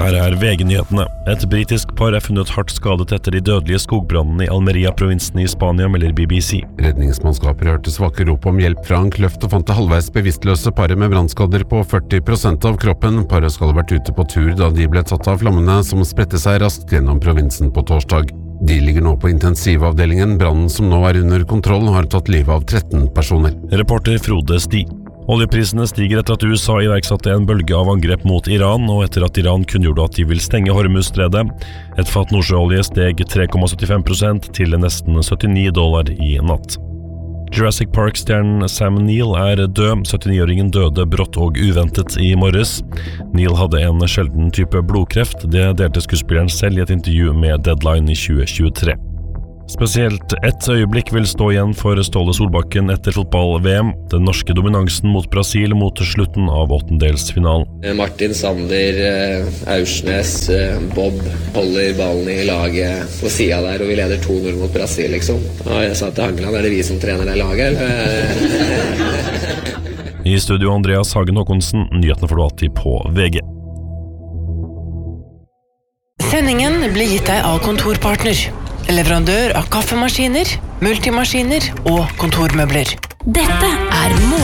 Her VG-nyhetene. Et britisk par funnet hardt skadet etter de dødelige skogbrannene I Almeria-provinsen I Spania, melder BBC. Redningsmannskaper hørte svake rop om hjelp fra en kløft og fant det halvveis bevisstløse paret med brannskader på 40% av kroppen. Paret skal ha vært ute på tur da de ble tatt av flammene som spredte seg raskt gjennom provinsen på torsdag. De ligger nå på intensivavdelingen. Brannen som nå under kontroll har tatt livet av 13 personer. Reporter Frode Sti. Oljeprisene stiger etter at USA iverksatte en bølge av angrep mot Iran, og etter at Iran kunngjorde at de vil stenge Hormuzstredet. Et fat nordsjøolje steg 3,75% til nesten $79 I natt. Jurassic Park-stjernen Sam Neill død. 79-åringen døde brått og uventet I morges. Neill hadde en sjelden type blodkreft. Det delte skuespilleren selv I et intervju med Deadline I 2023. Spesielt ett øyeblikk vil stå igjen for Ståle Solbakken etter fotball-VM. Den norske dominansen mot Brasil mot slutten av åttendelsfinalen. Martin Sander, Aursnes, Bob holder ballen I laget på siden der, og vi leder 2-0 mot Brasil, liksom. Og jeg sa til Hangeland, det vi som trener det laget? I studio Andreas Hagen Håkonsen, nyhetene får du alltid på VG. Sendingen blir gitt deg av Kontorpartner. Leverandør av kaffemaskiner, multimaskiner og kontormøbler. Dette